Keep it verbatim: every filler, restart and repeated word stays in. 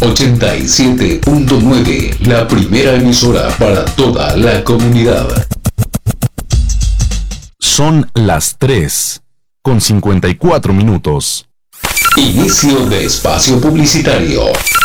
ochenta y siete punto nueve, la primera emisora para toda la comunidad. Son las tres con cincuenta y cuatro minutos. Inicio de espacio publicitario.